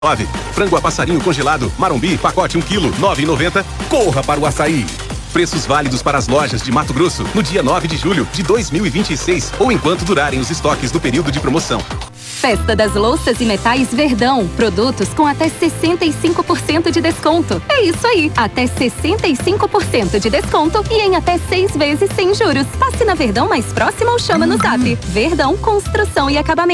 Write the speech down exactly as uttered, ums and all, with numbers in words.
nove. Frango a passarinho congelado, Marombi, pacote um quilo, nove e noventa. Corra para o Açaí. Preços válidos para as lojas de Mato Grosso no dia nove de julho de dois mil e vinte e seis ou enquanto durarem os estoques do período de promoção. Festa das Louças e Metais Verdão. Produtos com até sessenta e cinco por cento de desconto. É isso aí, até sessenta e cinco por cento de desconto e em até seis vezes sem juros. Passe na Verdão mais próxima ou chama no Zap. Verdão, construção e acabamento.